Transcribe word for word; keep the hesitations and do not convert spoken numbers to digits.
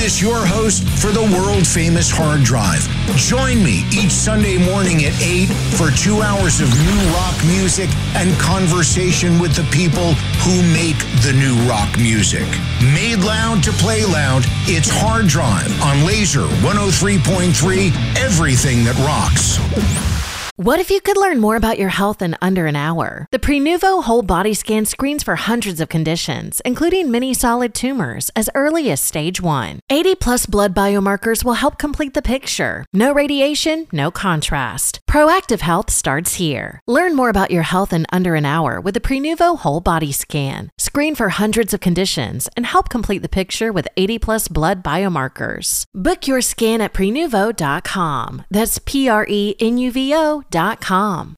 Davis, your host for the world-famous Hard Drive. Join me each Sunday morning at eight for two hours of new rock music and conversation with the people who make the new rock music. Made loud to play loud, it's Hard Drive on Laser one oh three point three, everything that rocks. What if you could learn more about your health in under an hour? The Prenuvo Whole Body Scan screens for hundreds of conditions, including many solid tumors, as early as stage one. eighty plus blood biomarkers will help complete the picture. No radiation, no contrast. Proactive health starts here. Learn more about your health in under an hour with the Prenuvo Whole Body Scan. Screen for hundreds of conditions and help complete the picture with eighty plus blood biomarkers. Book your scan at prenuvo dot com. That's P R E N U V O dot com.